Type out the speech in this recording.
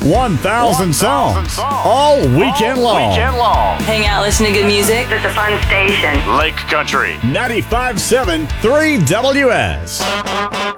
1,000 songs. All weekend long. Hang out, listen to good music. It's a fun station. Lake Country. 95.7 3 WS.